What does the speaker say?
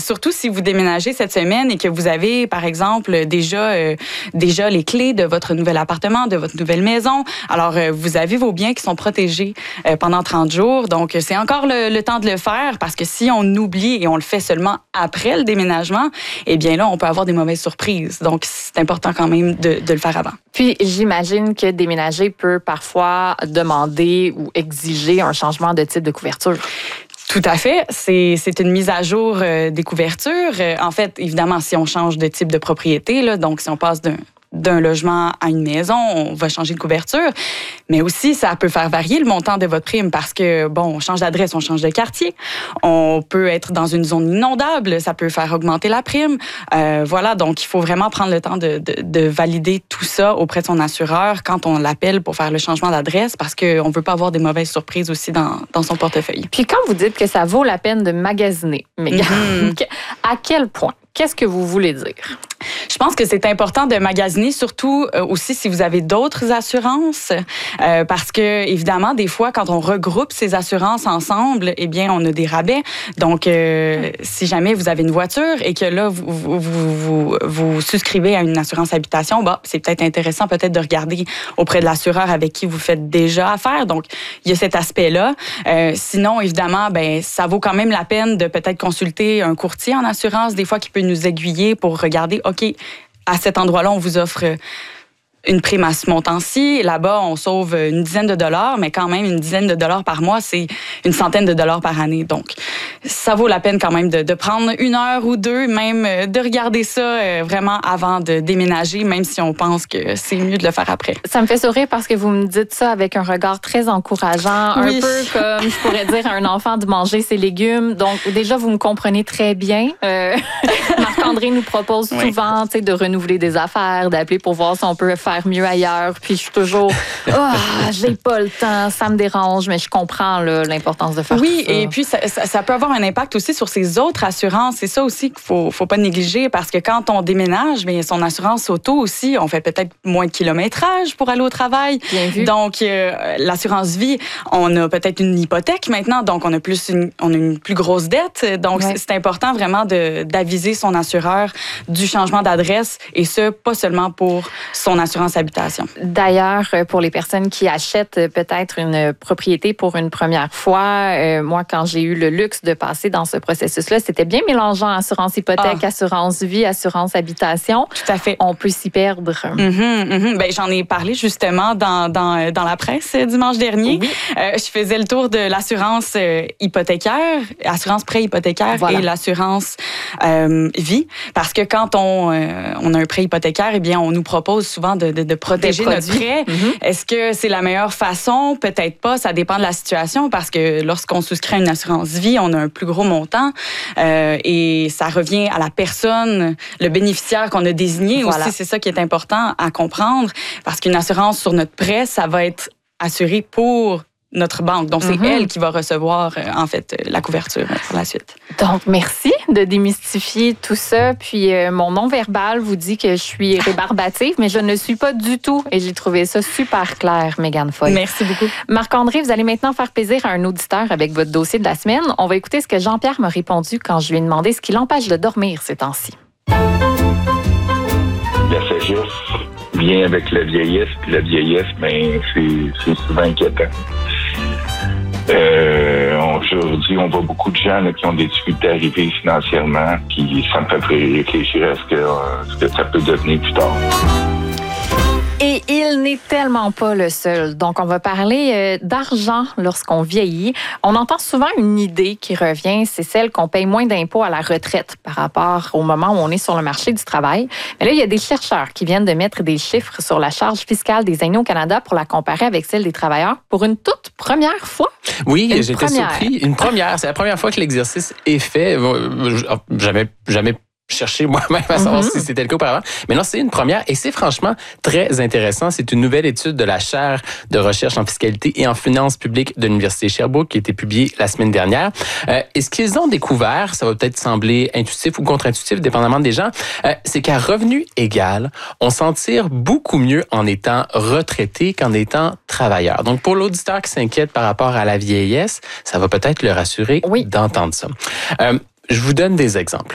surtout si vous déménagez cette semaine et que vous avez, par exemple, déjà les clés de votre nouvel appartement, de votre nouvelle maison. Alors, vous avez vos biens qui sont protégés pendant 30 jours. Donc, c'est encore le temps de le faire parce que si on oublie et on le fait seulement après le déménagement, eh bien là, on peut avoir des mauvaises surprises. Donc, c'est important quand même de le faire avant. Puis, j'imagine que déménager peut parfois demander ou exiger un changement de type de couverture. Tout à fait. C'est une mise à jour des couvertures. En fait, évidemment, si on change de type de propriété, là, donc si on passe d'un logement à une maison, on va changer de couverture. Mais aussi, ça peut faire varier le montant de votre prime parce que, bon, on change d'adresse, on change de quartier. On peut être dans une zone inondable, ça peut faire augmenter la prime. Voilà, donc il faut vraiment prendre le temps de valider tout ça auprès de son assureur quand on l'appelle pour faire le changement d'adresse parce qu'on ne veut pas avoir des mauvaises surprises aussi dans son portefeuille. Puis quand vous dites que ça vaut la peine de magasiner, mais à quel point? Qu'est-ce que vous voulez dire? Je pense que c'est important de magasiner, surtout aussi si vous avez d'autres assurances, parce que évidemment, des fois, quand on regroupe ces assurances ensemble, eh bien, on a des rabais. Donc, si jamais vous avez une voiture et que là, vous souscrivez à une assurance habitation, c'est peut-être intéressant peut-être de regarder auprès de l'assureur avec qui vous faites déjà affaire. Donc, il y a cet aspect-là. Sinon, évidemment, ça vaut quand même la peine de peut-être consulter un courtier en assurance, des fois, qui peut nous aiguiller pour regarder, OK, à cet endroit-là, on vous offre une prime à ce montant-ci. Là-bas, on sauve une dizaine de dollars, mais quand même, une dizaine de dollars par mois, c'est une centaine de dollars par année. Donc, ça vaut la peine quand même de prendre 1 heure ou 2, même de regarder ça vraiment avant de déménager, même si on pense que c'est mieux de le faire après. Ça me fait sourire parce que vous me dites ça avec un regard très encourageant, oui. Un peu comme, je pourrais dire à un enfant de manger ses légumes. Donc, déjà, vous me comprenez très bien. Marc-André nous propose souvent de renouveler des affaires, d'appeler pour voir si on peut faire mieux ailleurs. Puis je suis toujours, j'ai pas le temps, ça me dérange, mais je comprends là, l'importance de faire oui, ça. Et puis ça peut avoir un impact aussi sur ses autres assurances. C'est ça aussi qu'il faut pas négliger parce que quand on déménage, bien, son assurance auto aussi, on fait peut-être moins de kilométrage pour aller au travail. Bien vu. Donc, l'assurance vie, on a peut-être une hypothèque maintenant, donc on a une plus grosse dette. Donc, c'est important vraiment d'aviser son assureur du changement d'adresse et ce, pas seulement pour son assurance habitation. D'ailleurs, pour les personnes qui achètent peut-être une propriété pour une première fois, moi, quand j'ai eu le luxe de passer dans ce processus-là, c'était bien mélangeant assurance hypothèque, assurance vie, assurance habitation. Tout à fait. On peut s'y perdre. J'en ai parlé justement dans la presse dimanche dernier. Oui. Je faisais le tour de l'assurance hypothécaire, assurance prêt hypothécaire et l'assurance vie. Parce que quand on a un prêt hypothécaire, eh bien, on nous propose souvent de protéger notre prêt. Est-ce que c'est la meilleure façon? Peut-être pas. Ça dépend de la situation parce que lorsqu'on souscrit à une assurance vie, on a un plus gros montant et ça revient à la personne, le bénéficiaire qu'on a désigné aussi. C'est ça qui est important à comprendre parce qu'une assurance sur notre prêt, ça va être assuré pour notre banque. Donc, c'est elle qui va recevoir, en fait, la couverture pour la suite. Donc, merci de démystifier tout ça. Puis, mon non-verbal vous dit que je suis rébarbative, mais je ne le suis pas du tout. Et j'ai trouvé ça super clair, Mégane Foy. Merci beaucoup. Marc-André, vous allez maintenant faire plaisir à un auditeur avec votre dossier de la semaine. On va écouter ce que Jean-Pierre m'a répondu quand je lui ai demandé ce qui l'empêche de dormir ces temps-ci. La sagesse vient avec la vieillesse, puis la vieillesse, c'est souvent inquiétant. Aujourd'hui, on voit beaucoup de gens là, qui ont des difficultés à arriver financièrement, puis ça me fait réfléchir à ce que ça peut devenir plus tard. Et il n'est tellement pas le seul. Donc, on va parler d'argent lorsqu'on vieillit. On entend souvent une idée qui revient, c'est celle qu'on paye moins d'impôts à la retraite par rapport au moment où on est sur le marché du travail. Mais là, il y a des chercheurs qui viennent de mettre des chiffres sur la charge fiscale des aînés au Canada pour la comparer avec celle des travailleurs pour une toute première fois. Oui, j'étais surpris. Une première. C'est la première fois que l'exercice est fait. Jamais chercher moi-même à savoir si c'était le cas auparavant. Mais non, c'est une première et c'est franchement très intéressant. C'est une nouvelle étude de la chaire de recherche en fiscalité et en finances publiques de l'Université Sherbrooke qui a été publiée la semaine dernière. Et ce qu'ils ont découvert, ça va peut-être sembler intuitif ou contre-intuitif, dépendamment des gens, c'est qu'à revenu égal, on s'en tire beaucoup mieux en étant retraité qu'en étant travailleur. Donc, pour l'auditeur qui s'inquiète par rapport à la vieillesse, ça va peut-être le rassurer d'entendre ça. Je vous donne des exemples.